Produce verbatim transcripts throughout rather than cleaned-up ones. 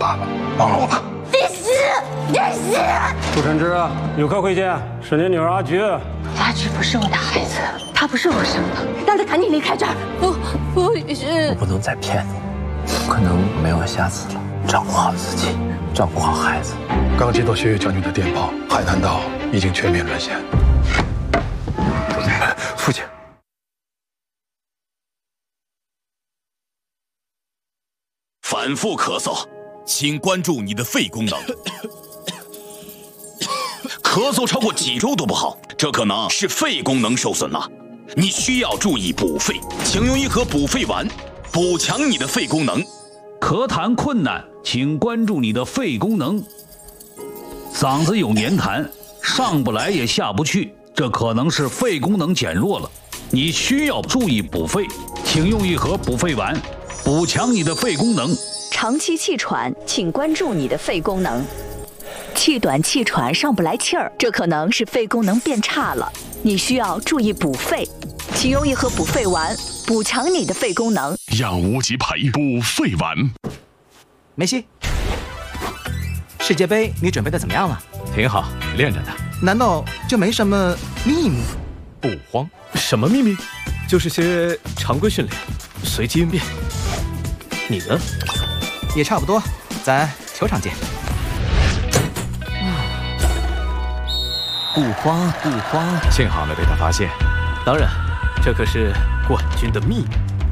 爸爸，帮了我吧。 得死！得死！ 顾晨之，有客会见，是你女儿阿菊。 阿菊不是我的孩子，她不是我生的，让她赶紧离开这儿。不，不是。 我不能再骗你，可能没有下次了。照顾好自己，照顾好孩子。 刚接到薛岳将军的电报，海南岛已经全面沦陷。 父亲。 反复咳嗽，请关注你的肺功能。咳嗽超过几周都不好，这可能是肺功能受损了。你需要注意补肺，请用一盒补肺丸，补强你的肺功能。 咳痰困难，请关注你的肺功能。嗓子有黏痰，上不来也下不去，这可能是肺功能减弱了。你需要注意补肺，请用一盒补肺丸。 补强你的肺功能。 长期气喘，请关注你的肺功能。气短气喘，上不来气儿，这可能是肺功能变差了。你需要注意补肺，请用一盒补肺丸，补强你的肺功能。 养无极培补肺丸。 梅西，世界杯你准备的怎么样了？ 挺好，练着呢。 难道就没什么秘密？ 不慌，什么秘密？就是些常规训练，随机应变。 你呢？ 也差不多，咱球场见。 不慌不慌，幸好没被他发现。当然，这可是冠军的秘密。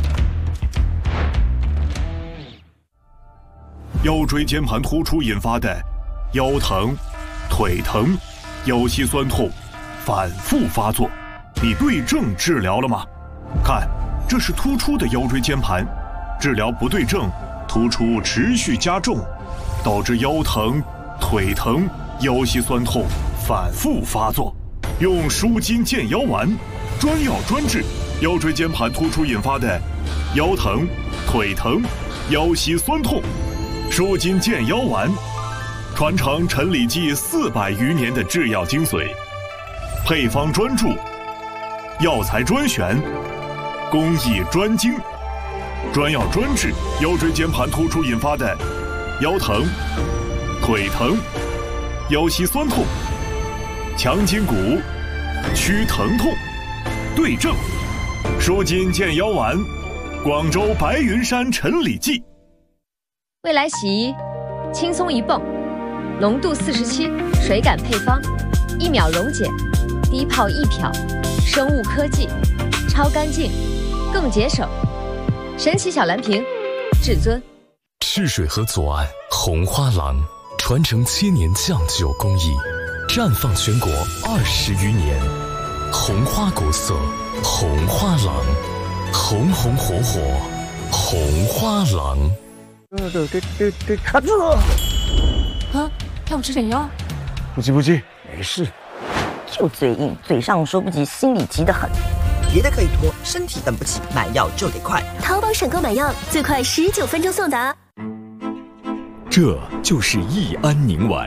腰椎间盘突出引发的腰疼、腿疼、腰膝酸痛反复发作，你对症治疗了吗？看，这是突出的腰椎间盘。 治疗不对症，突出持续加重，导致腰疼、腿疼、腰膝酸痛反复发作。用舒筋健腰丸，专药专治腰椎间盘突出引发的腰疼、腿疼、腰膝酸痛。舒筋健腰丸，传承陈李济四百余年的制药精髓，配方专注，药材专选，工艺专精。 专药专治腰椎间盘突出引发的腰疼、腿疼、腰膝酸痛，强筋骨，祛疼痛，对症。舒筋健腰丸，广州白云山陈李济。 未来洗衣，轻松一泵，浓度四十七，水感配方，一秒溶解，低泡易漂，生物科技，超干净，更节省。 神奇小蓝瓶，至尊。 赤水河左岸红花廊，传承千年酱酒工艺，绽放全国二十余年。红花古色，红花廊，红红火火，红花廊。 对对对对对，卡住了！ 啊，要我吃点药？ 不急不急，没事。 就嘴硬，嘴上说不急，心里急得很。 别的可以拖，身体等不起，买药就得快。 淘宝省购买药最快十九分钟送达。 这就是益安宁丸。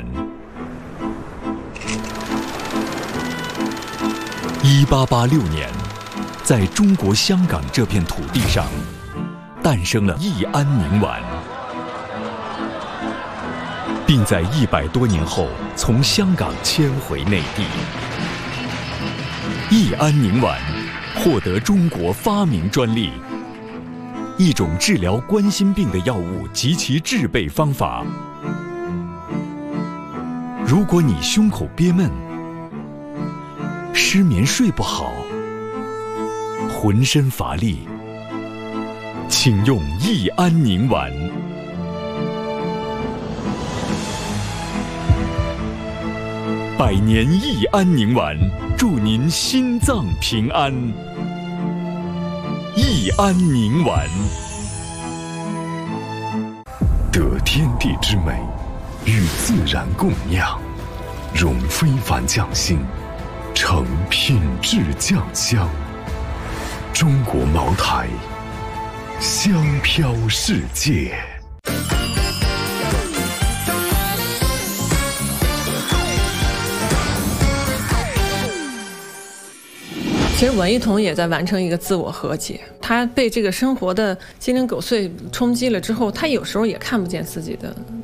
一八八六年，在中国香港这片土地上，诞生了益安宁丸，并在一百多年后从香港迁回内地。益安宁丸 获得中国发明专利，一种治疗冠心病的药物及其制备方法。如果你胸口憋闷、失眠睡不好、浑身乏力，请用益安宁丸。百年益安宁丸，祝您心脏平安。 益安宁丸， 得天地之美，与自然共酿，融非凡匠心，成品质酱香。中国茅台，香飘世界。 其实文艺彤也在完成一个自我和解，他被这个生活的鸡零狗碎冲击了之后，他有时候也看不见自己的